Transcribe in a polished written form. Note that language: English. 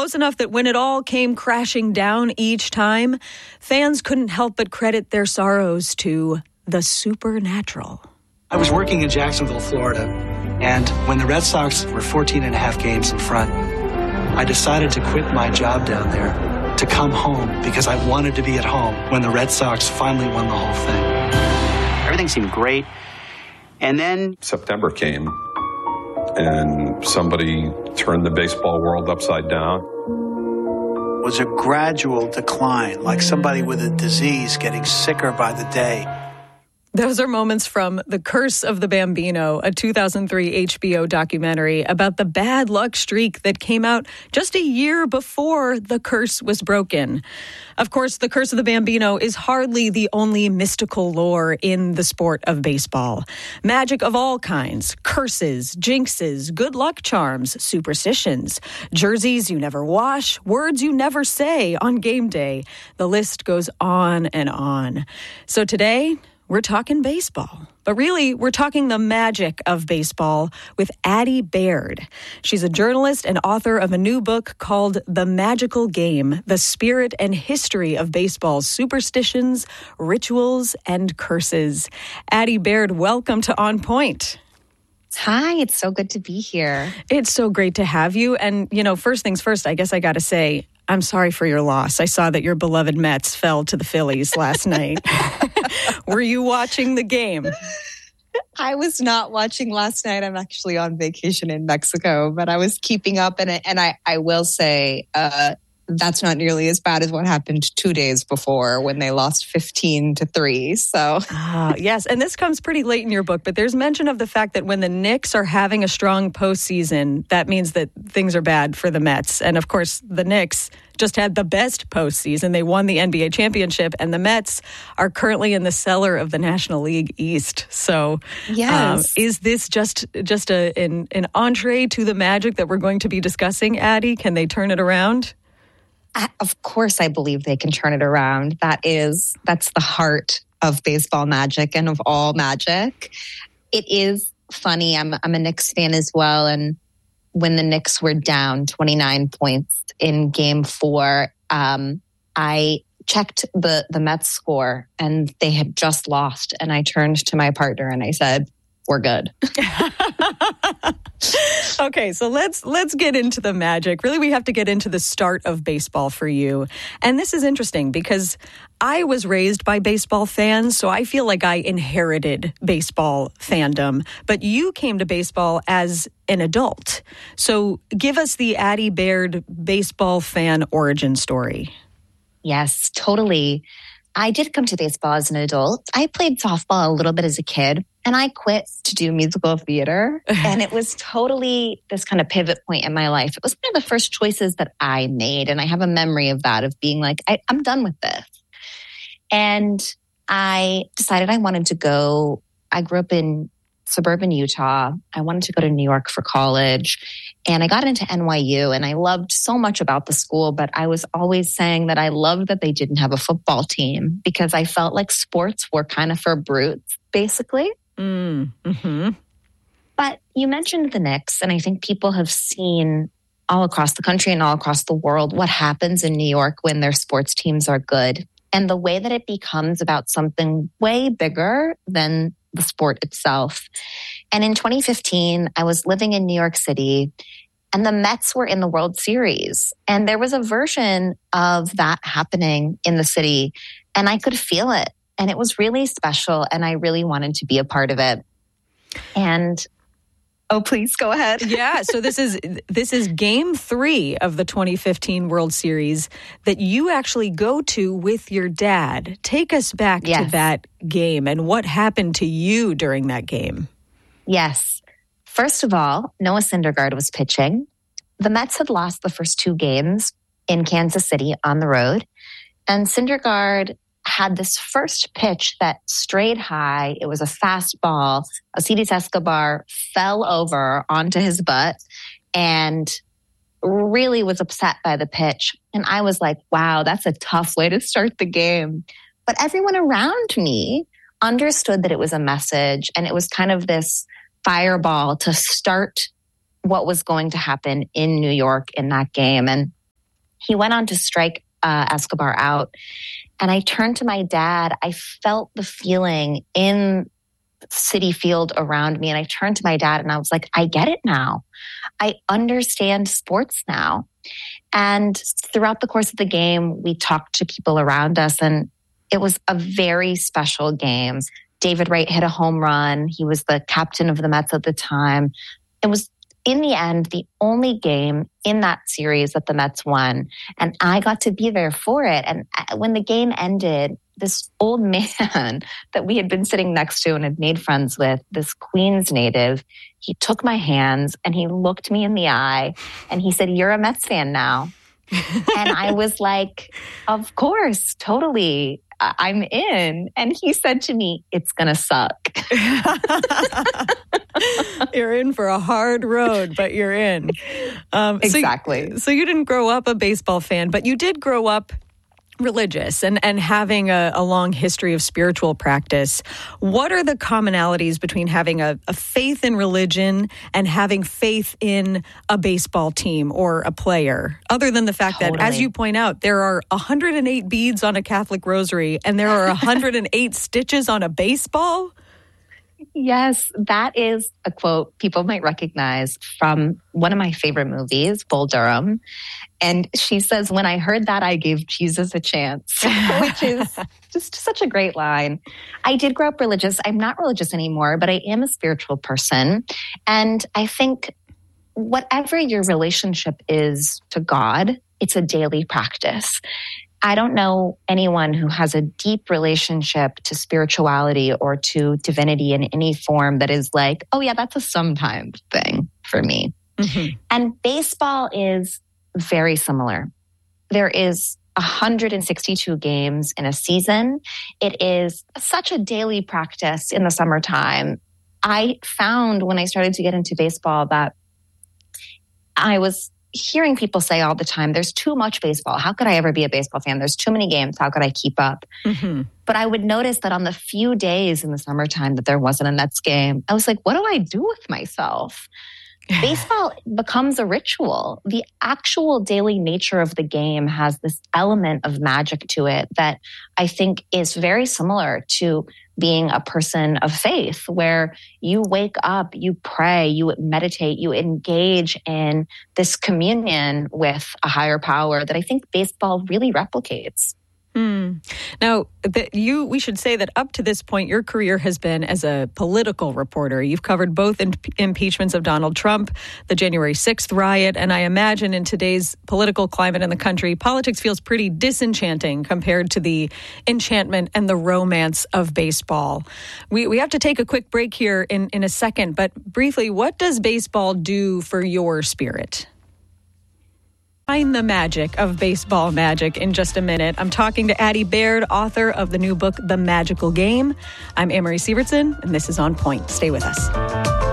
Close enough that when it all came crashing down each time, fans couldn't help but credit their sorrows to the supernatural. I was working in Jacksonville, Florida, and when the Red Sox were 14 and a half games in front, I decided to quit my job down there to come home because I wanted to be at home when the Red Sox finally won the whole thing. Everything seemed great. And then September came, and somebody turned the baseball world upside down. It was a gradual decline, like somebody with a disease getting sicker by the day. Those are moments from The Curse of the Bambino, a 2003 HBO documentary about the bad luck streak that came out just a year before the curse was broken. Of course, The Curse of the Bambino is hardly the only mystical lore in the sport of baseball. Magic of all kinds, curses, jinxes, good luck charms, superstitions, jerseys you never wash, words you never say on game day. The list goes on and on. So today, we're talking baseball, but really we're talking the magic of baseball with Addie Baird. She's a journalist and author of a new book called The Magical Game, The Spirit and History of Baseball's Superstitions, Rituals, and Curses. Addie Baird, welcome to On Point. Hi, it's so good to be here. It's so great to have you. And, first things first, I guess I got to say, I'm sorry for your loss. I saw that your beloved Mets fell to the Phillies last night. Were you watching the game? I was not watching last night. I'm actually on vacation in Mexico, but I was keeping up. And I will say that's not nearly as bad as what happened 2 days before when they lost 15-3. So yes, and this comes pretty late in your book, but there's mention of the fact that when the Knicks are having a strong postseason, that means that things are bad for the Mets. And of course, the Knicks just had the best postseason. They won the NBA championship, and the Mets are currently in the cellar of the National League East. So yes. Is this just an entree to the magic that we're going to be discussing, Addie? Can they turn it around? Of course, I believe they can turn it around. That's the heart of baseball magic and of all magic. It is funny. I'm a Knicks fan as well. And when the Knicks were down 29 points in Game 4, I checked the Mets score and they had just lost. And I turned to my partner and I said, "We're good." Okay, so let's get into the magic. Really, we have to get into the start of baseball for you. And this is interesting because I was raised by baseball fans, so I feel like I inherited baseball fandom. But you came to baseball as an adult. So give us the Addie Baird baseball fan origin story. Yes, totally. I did come to baseball as an adult. I played softball a little bit as a kid, and I quit to do musical theater. And it was totally this kind of pivot point in my life. It was one of the first choices that I made. And I have a memory of that, of being like, I'm done with this. And I decided I wanted to go. I grew up in suburban Utah. I wanted to go to New York for college. And I got into NYU, and I loved so much about the school, but I was always saying that I loved that they didn't have a football team because I felt like sports were kind of for brutes, basically. Mm-hmm. But you mentioned the Knicks, and I think people have seen all across the country and all across the world what happens in New York when their sports teams are good, and the way that it becomes about something way bigger than the sport itself. And in 2015, I was living in New York City, and the Mets were in the World Series. And there was a version of that happening in the city, and I could feel it. And it was really special, and I really wanted to be a part of it. And oh, please go ahead. Yeah, so this is Game 3 of the 2015 World Series that you actually go to with your dad. Take us back to that game and what happened to you during that game. Yes. First of all, Noah Syndergaard was pitching. The Mets had lost the first 2 games in Kansas City on the road. And Syndergaard had this first pitch that strayed high. It was a fastball. Alcides Escobar fell over onto his butt and really was upset by the pitch. And I was like, wow, that's a tough way to start the game. But everyone around me understood that it was a message, and it was kind of this fireball to start what was going to happen in New York in that game. And He went on to strike Escobar out. And I turned to my dad. I felt the feeling in Citi Field around me. And I turned to my dad and I was like, I get it now. I understand sports now. And throughout the course of the game, we talked to people around us, and it was a very special game. David Wright hit a home run. He was the captain of the Mets at the time. It was, in the end, the only game in that series that the Mets won. And I got to be there for it. And when the game ended, this old man that we had been sitting next to and had made friends with, this Queens native, he took my hands and he looked me in the eye and he said, "You're a Mets fan now." And I was like, "Of course, totally. I'm in." And he said to me, "It's going to suck." You're in for a hard road, but you're in. Exactly. So you didn't grow up a baseball fan, but you did grow up religious and having a long history of spiritual practice. What are the commonalities between having a faith in religion and having faith in a baseball team or a player? Other than the fact that, as you point out, there are 108 beads on a Catholic rosary and there are 108 stitches on a baseball? Yes, that is a quote people might recognize from one of my favorite movies, Bull Durham. And she says, "When I heard that, I gave Jesus a chance," which is just such a great line. I did grow up religious. I'm not religious anymore, but I am a spiritual person. And I think whatever your relationship is to God, it's a daily practice. I don't know anyone who has a deep relationship to spirituality or to divinity in any form that is like, "Oh yeah, that's a sometime thing for me." Mm-hmm. And baseball is very similar. There is 162 games in a season. It is such a daily practice in the summertime. I found when I started to get into baseball that I was hearing people say all the time, "There's too much baseball. How could I ever be a baseball fan? There's too many games. How could I keep up?" Mm-hmm. But I would notice that on the few days in the summertime that there wasn't a Mets game, I was like, what do I do with myself? Baseball becomes a ritual. The actual daily nature of the game has this element of magic to it that I think is very similar to being a person of faith, where you wake up, you pray, you meditate, you engage in this communion with a higher power that I think baseball really replicates. Now, we should say that up to this point, your career has been as a political reporter. You've covered both impeachments of Donald Trump, the January 6th riot, and I imagine in today's political climate in the country, politics feels pretty disenchanting compared to the enchantment and the romance of baseball. We have to take a quick break here in a second, but briefly, what does baseball do for your spirit? Find the magic of baseball magic in just a minute. I'm talking to Addie Baird, author of the new book, The Magical Game. I'm Amory Sievertson, and this is On Point. Stay with us.